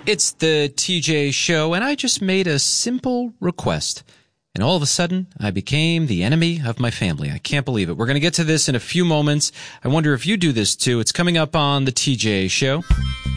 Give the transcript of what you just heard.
It's the TJ Show, and I just made a simple request. And all of a sudden, I became the enemy of my family. I can't believe it. We're going to get to this in a few moments. I wonder if you do this too. It's coming up on the TJ Show.